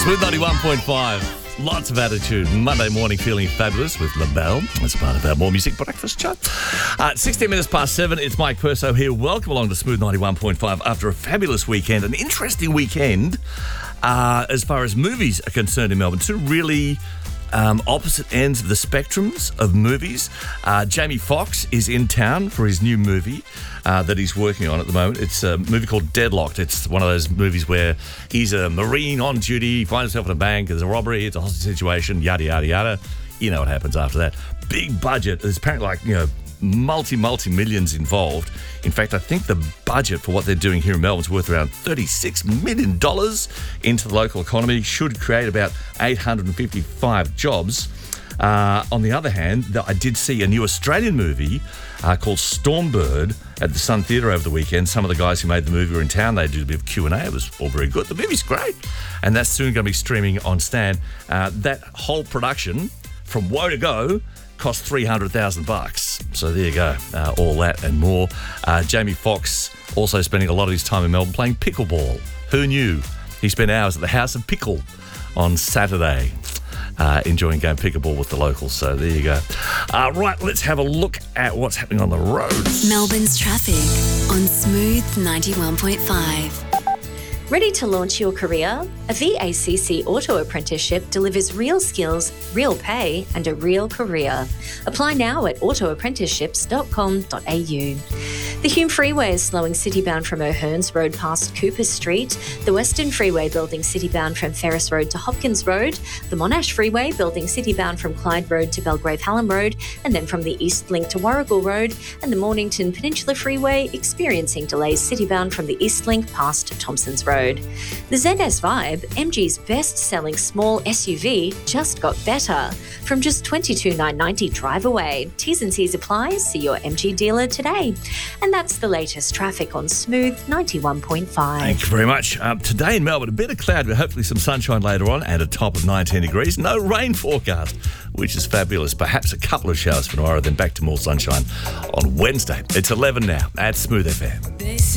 Smooth 91.5. Lots of attitude. Monday morning feeling fabulous with LaBelle. That's part of our More Music Breakfast show. 16 minutes past 7. It's Mike Purso here. Welcome along to Smooth 91.5 after a fabulous weekend. An interesting weekend as far as movies are concerned in Melbourne. Two really opposite ends of the spectrums of movies. Jamie Foxx is in town for his new movie that he's working on at the moment. It's a movie called Deadlocked. It's one of those movies where he's a Marine on duty, finds himself in a bank, there's a robbery, it's a hostage situation, yada, yada, yada. You know what happens after that. Big budget. There's apparently multi-millions involved. In fact, I think the budget for what they're doing here in Melbourne is worth around $36 million into the local economy. Should create about 855 jobs. On the other hand, I did see a new Australian movie called Stormbird at the Sun Theatre over the weekend. Some of the guys who made the movie were in town. They did a bit of Q&A. It was all very good. The movie's great. And that's soon going to be streaming on Stan. That whole production, from woe to go, cost $300,000. So there you go. All that and more. Jamie Foxx also spending a lot of his time in Melbourne playing pickleball. Who knew? He spent hours at the House of Pickle on Saturday. Enjoying going pickleball with the locals. So there you go. Right, let's have a look at what's happening on the roads. Melbourne's traffic on Smooth 91.5. Ready to launch your career? A VACC auto apprenticeship delivers real skills, real pay, and a real career. Apply now at autoapprenticeships.com.au. The Hume Freeway is slowing citybound from O'Hearns Road past Cooper Street, the Western Freeway building citybound from Ferris Road to Hopkins Road, the Monash Freeway building citybound from Clyde Road to Belgrave Hallam Road, and then from the East Link to Warrigal Road, and the Mornington Peninsula Freeway experiencing delays citybound from the East Link past Thompsons Road. The ZS Vibe, MG's best-selling small SUV, just got better. From just $22,990 drive away. T's and C's apply. See your MG dealer today. And that's the latest traffic on Smooth 91.5. Thank you very much. Today in Melbourne, a bit of cloud, but hopefully some sunshine later on and a top of 19 degrees. No rain forecast, which is fabulous. Perhaps a couple of showers for tomorrow, then back to more sunshine on Wednesday. It's 11 now at Smooth FM.